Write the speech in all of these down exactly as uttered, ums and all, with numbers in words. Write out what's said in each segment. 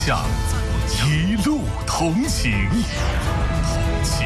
下一路同行，同行。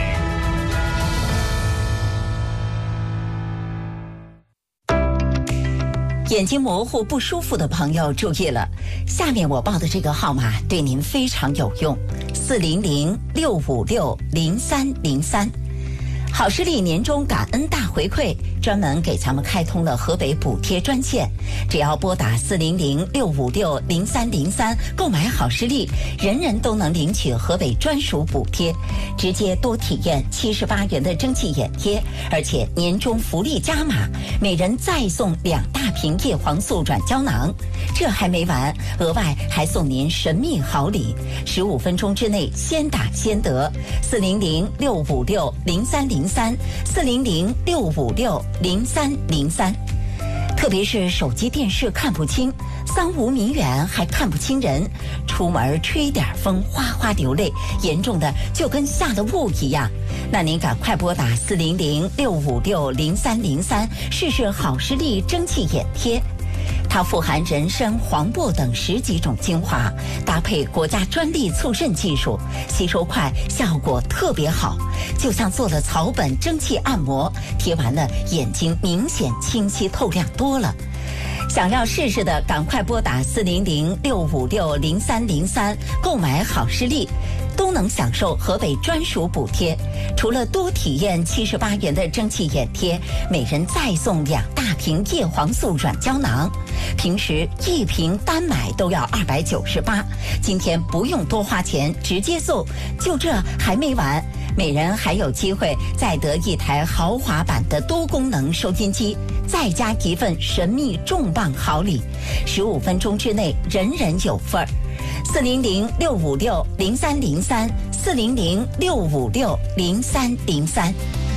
眼睛模糊不舒服的朋友注意了，下面我报的这个号码对您非常有用，四零零六五六零三零三。好视力年终感恩大回馈，专门给咱们开通了河北补贴专线，只要拨打四零零六五六零三零三购买好视力，人人都能领取河北专属补贴，直接多体验七十八元的蒸汽眼贴，而且年终福利加码，每人再送两大瓶叶黄素软胶囊。这还没完，额外还送您神秘好礼，十五分钟之内先打先得。四零零六五六零三零三，四零零六五六零三零三。特别是手机电视看不清，三五米远还看不清人，出门吹点风哗哗流泪，严重的就跟下了雾一样。那您赶快拨打四零零六五六零三零三，试试好视力蒸汽眼贴。它富含人参、黄柏等十几种精华，搭配国家专利促渗技术，吸收快，效果特别好，就像做了草本蒸汽按摩，贴完了眼睛明显清晰透亮多了。想要试试的，赶快拨打四零零六五六零三零三购买好视力，都能享受河北专属补贴。除了多体验七十八元的蒸汽眼贴，每人再送两大瓶叶黄素软胶囊。平时一瓶单买都要二百九十八，今天不用多花钱，直接送。就这还没完，每人还有机会再得一台豪华版的多功能收音机，再加一份神秘重磅好礼，十五分钟之内人人有份儿。四零零六五六零三零三，四零零六五六零三零三。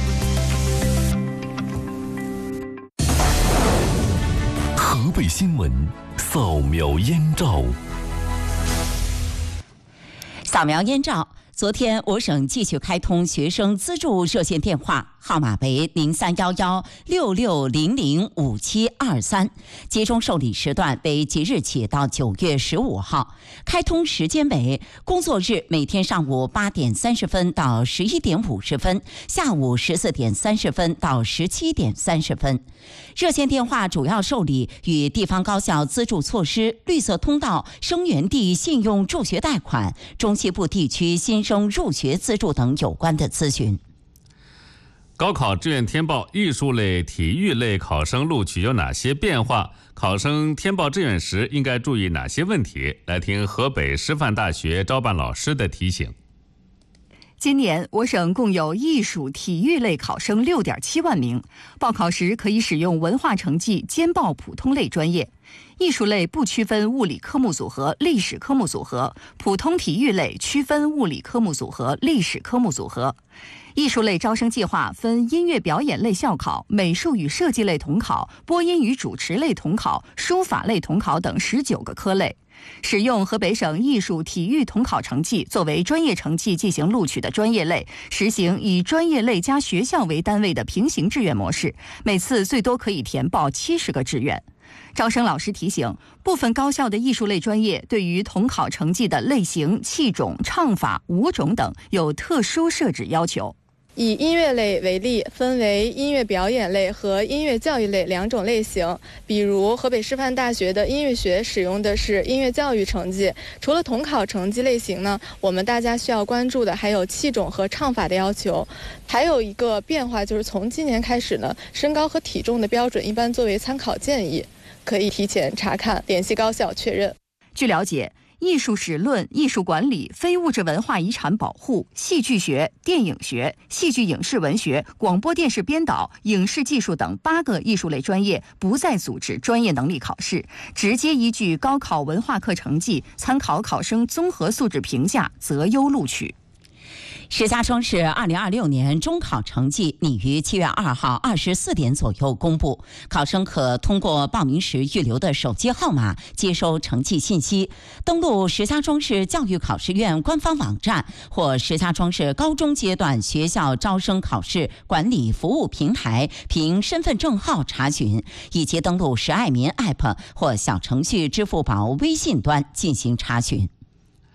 河北新闻扫描燕赵， 扫描燕赵。昨天，我省继续开通学生资助热线电话，号码为零三幺幺六六零零五七二三，集中受理时段为即日起到九月十五号，开通时间为工作日每天上午八点三十分到十一点五十分，下午十四点三十分到十七点三十分。热线电话主要受理与地方高校资助措施、绿色通道、生源地信用助学贷款、中西部地区新生入学资助等有关的咨询。 高考志愿填报艺术类、体育类考生录取有哪些变化？考生填报志愿时应该注意哪些问题？来听河北师范大学招办老师的提醒。 今年我省共有艺术、体育类考生 六点七万名，报考时可以使用文化成绩兼报普通类专业。艺术类不区分物理科目组合、历史科目组合，普通体育类区分物理科目组合、历史科目组合。艺术类招生计划分音乐表演类校考、美术与设计类统考、播音与主持类统考、书法类统考等十九个科类。使用河北省艺术体育统考成绩作为专业成绩进行录取的专业类，实行以专业类加学校为单位的平行志愿模式，每次最多可以填报七十个志愿。招生老师提醒，部分高校的艺术类专业对于统考成绩的类型、器种、唱法、舞种等有特殊设置要求。 以音乐类为例，分为音乐表演类和音乐教育类两种类型。比如河北师范大学的音乐学使用的是音乐教育成绩。除了统考成绩类型呢，我们大家需要关注的还有器种和唱法的要求。还有一个变化就是从今年开始呢，身高和体重的标准一般作为参考建议，可以提前查看，联系高校确认。 据了解，艺术史论、艺术管理、非物质文化遗产保护、戏剧学、电影学、戏剧影视文学、广播电视编导、影视技术等八个艺术类专业不再组织专业能力考试，直接依据高考文化课成绩参考考生综合素质评价择优录取。 石家庄市二零二六年中考成绩拟于七月二号二十四点左右公布，考生可通过报名时预留的手机号码接收成绩信息，登录石家庄市教育考试院官方网站或石家庄市高中阶段学校招生考试管理服务平台凭身份证号查询，以及登录石爱民 App 或小程序支付宝微信端进行查询。